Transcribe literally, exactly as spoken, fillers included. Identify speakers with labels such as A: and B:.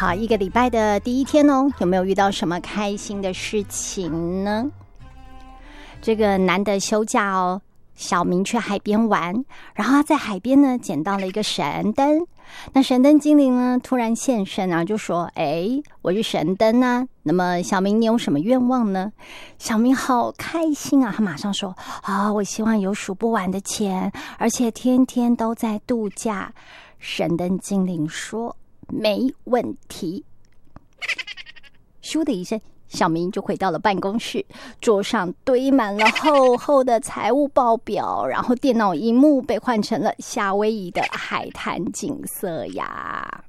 A: 好，一个礼拜的第一天哦，有没有遇到什么开心的事情呢？这个难得休假哦，小明去海边玩，然后他在海边呢捡到了一个神灯。那神灯精灵呢突然现身啊，就说：“哎，我是神灯啊，那么小明你有什么愿望呢？”小明好开心啊，他马上说：“啊、哦，我希望有数不完的钱，而且天天都在度假。”神灯精灵说：“没问题。”咻的一声，小明就回到了办公室，桌上堆满了厚厚的财务报表，然后电脑荧幕被换成了夏威夷的海滩景色呀。